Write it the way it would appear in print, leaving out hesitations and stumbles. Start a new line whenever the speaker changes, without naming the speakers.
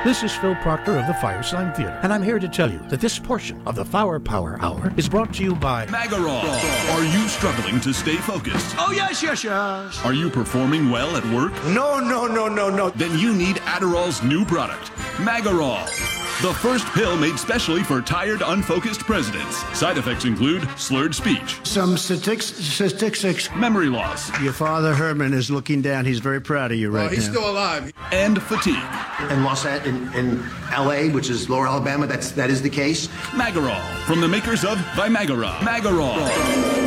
This is Phil Proctor of the Firesign Theater, and I'm here to tell you that this portion of the Flower Power Hour is brought to you by
Magarol. Are you struggling to stay focused?
Oh, yes.
Are you performing well at work?
No.
Then you need Adderall's new product, Magarol. The first pill made specially for tired, unfocused presidents. Side effects include slurred speech,
Some statistics.
memory loss,
Your father, Herman, is looking down. He's very proud of you right
He's
now.
still alive.
and fatigue.
In L.A., which is Lower Alabama, that is the case.
Magarol, from the makers of Vimagra. Magarol.